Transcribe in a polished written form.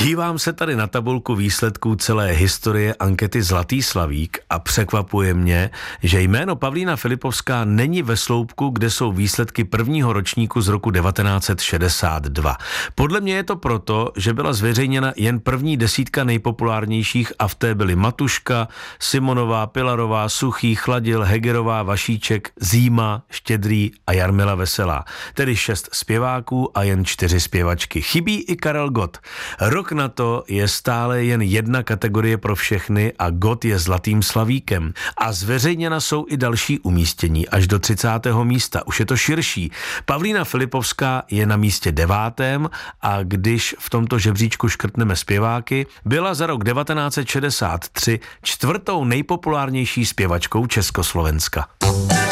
Dívám se tady na tabulku výsledků celé historie ankety Zlatý slavík a překvapuje mě, že jméno Pavlína Filipovská není ve sloupku, kde jsou výsledky prvního ročníku z roku 1962. Podle mě je to proto, že byla zveřejněna jen první desítka nejpopulárnějších a v té byly Matuška, Simonová, Pilarová, Suchý, Chladil, Hegerová, Vašíček, Zíma, Štědrý a Jarmila Veselá. Tedy 6 zpěváků a jen 4 zpěvačky. Chybí i Karel Gott. Rok na to je stále jen jedna kategorie pro všechny a Gott je Zlatým slavíkem. A zveřejněna jsou i další umístění až do 30. místa. Už je to širší. Pavlína Filipovská je na místě 9. a když v tomto žebříčku škrtneme zpěváky, byla za rok 1963 čtvrtou nejpopulárnější zpěvačkou Československa.